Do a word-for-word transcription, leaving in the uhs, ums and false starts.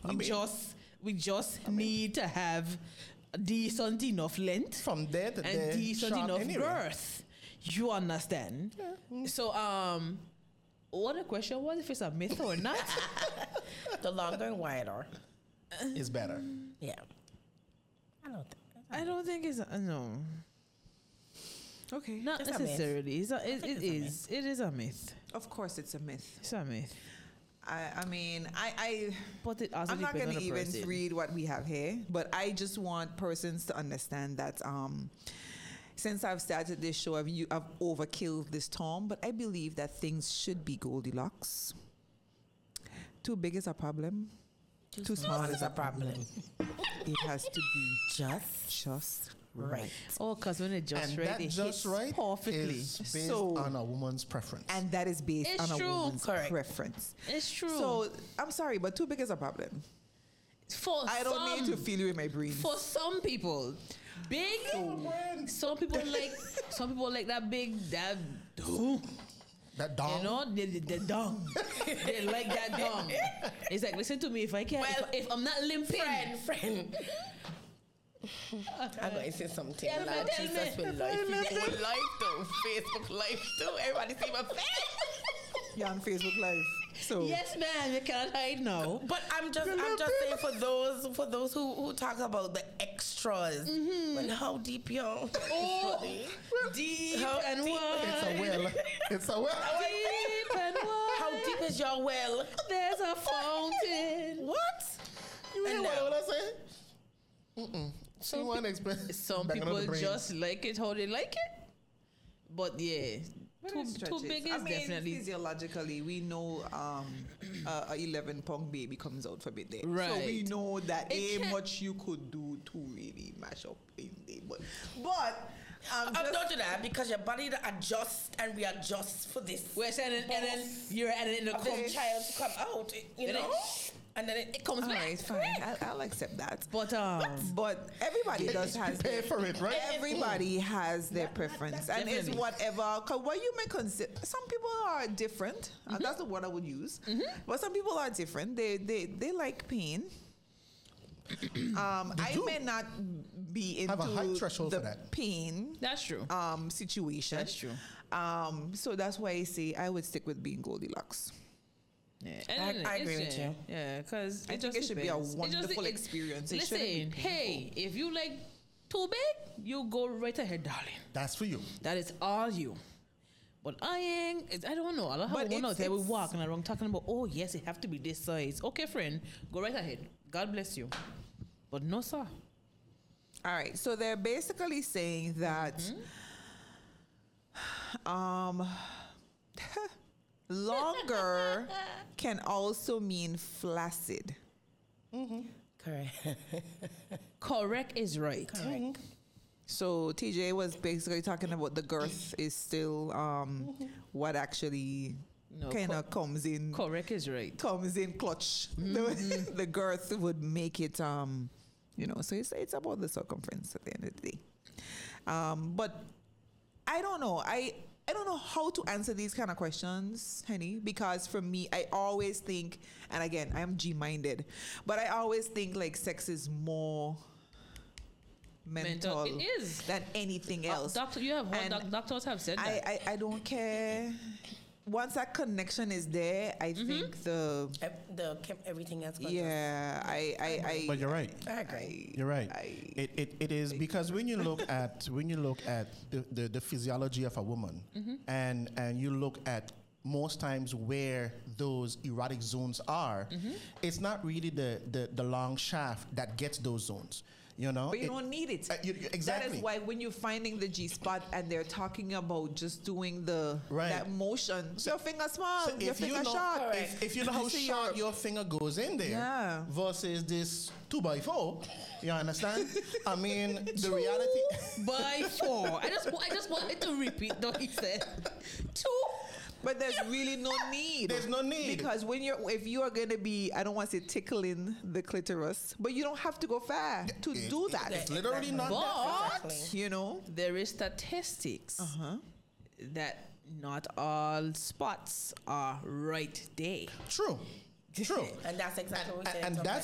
We I mean, just we just need to have decent enough length from there to there, and decent sharp enough anyway. girth. You understand? Yeah. Mm. So um, what the question was, if it's a myth or not? The longer and wider. Is better. Yeah. I don't think. I don't think it's a, no. Okay. Not It's a myth. necessarily. It's a, it, think it it's a is. It is a myth. Of course, it's a myth. It's a myth. I, I mean, I, I But it also I'm not depends going to on the even person. read what we have here, but I just want persons to understand that um, since I've started this show, I've, you, I've overkilled this term, but I believe that things should be Goldilocks. Too big is a problem. Too, Too small is a problem. It has to be Just just right. right. Oh, because when it's just And right, that it just hits right perfectly. is based So- on a woman's preference. And that is based It's on a true. woman's Correct. preference. It's true. So I'm sorry, but too big is a problem. for I don't some, need to feel you in my brain. For some people, big. Some people like. Some people like that big. That. that dog. You know, the, the, the dung. They like that dung. It's like, listen to me. If I can't, Well, if, if I'm not limping, Friend, friend. I'm going to say something. Yeah, Like, tell Jesus me. will life. You go live too. Facebook live too. Everybody see my face. You're on Facebook Live. So yes, man, you can't hide now. But I'm just, I'm just saying for those, for those who, who talk about the extras. Well, how deep y'all? Oh, deep How and deep- wide. It's a well. It's a well. Deep and wide. How deep is your well? There's a fountain. What? You hear And what now- what I say? Mm-mm. She want to explain. Some Back on people the brain. just like it how they like it. But yeah, But too, it too stretches. big is I mean, definitely physiologically, we know um, a, a eleven pound baby comes out for a bit there. So Right. we know that It ain't can't- much you could do to really mash up in there. But, but um, I'm just, not to that because your body adjusts and readjusts for this. We're saying, and then you're adding in the Of this coach. child to come out, you Then know, it- and then it, It comes all back. right, fine. I, I'll accept that. But um, But everybody does has pay for it, right? Everybody has their preference, and it's Definitely. whatever. Cause what you may consider, some people are different, and that's the word I would use. But some people are different. They they they like pain. um, I do. may not be into Have a high threshold the for that. pain that's true. um situation. That's true. Um, so that's why I say I would stick with being Goldilocks. Yeah, I- and I it's, agree with uh, you. Yeah, because I think it should be a wonderful experience. It shouldn't be Listen, hey, painful. if you like too big, you go right ahead, darling. That's for you. That is all you. But I ain't. it's- I don't know. I don't have But one out it's- there we it's- walking around talking about. Oh yes, it have to be this size. Okay, friend, go right ahead. God bless you. But no, sir. All right, so they're basically saying that um, longer can also mean flaccid. correct. Correct is right. Correct. So T J was basically talking about the girth is still um, what actually No, kind co- of comes in Correct is right. comes in clutch. The, the girth would make it um, you know. So it's it's about the circumference at the end of the day. Um, but I don't know. I I don't know how to answer these kind of questions, honey, because for me, I always think, and again, I am G-minded, but I always think like sex is more mental, Mental. It is. than anything Uh, else. doctor, you have And doc- doctors have said I, that. I, I don't care. Once that connection is there, I Mm-hmm. think the Ev- The chem- everything else. goes yeah, I I, I But you're right. I agree. You're right. I- it, it it is because when you look at when you look at the, the, the physiology of a woman and and you look at most times where those erotic zones are, it's not really the, the, the long shaft that gets those zones. You know? But you It- don't need it. Uh, you- you- That exactly. is why when you're finding the G spot and they're talking about just doing the Right. that motion, your finger small, So your if you finger know, short. if, if you know how So short you're- your finger goes in there Yeah. versus this two by four, you understand? I mean, the reality. By four. I just I just wanted to repeat though he said two. But there's really no need. There's no need. Because when you're if you are gonna be, I don't want to say tickling the clitoris, but you don't have to go far to It- do it- that. It's literally not that far. But Exactly. You know? there is statistics Uh-huh. that not all spots are right there. True. True. And that's exactly what we And, said. and sometimes.